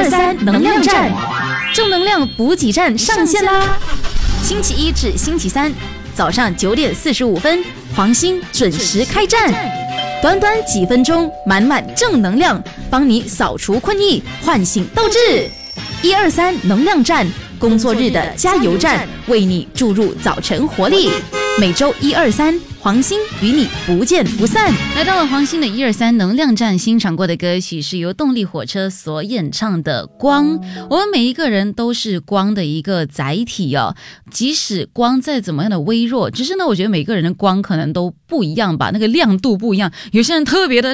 123能量站，正能量补给站上线啦！星期一至星期三早上9点45分，黄鑫准时开站，短短几分钟，满满正能量，帮你扫除困意，唤醒斗志。123能量站，工作日的加油站，为你注入早晨活力。每周123，黄鑫与你不见不散。来到了黄鑫的123能量站，欣赏过的歌曲是由动力火车所演唱的《光》。我们每一个人都是光的一个载体哦，即使光再怎么样的微弱，只是呢，我觉得每个人的光可能都不一样吧，那个亮度不一样，有些人特别的